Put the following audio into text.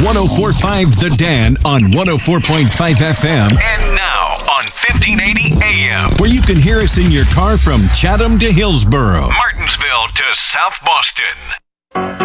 1045 The Dan on 104.5 FM. And now on 1580 AM. Where you can hear us in your car from Chatham to Hillsboro, Martinsville to South Boston.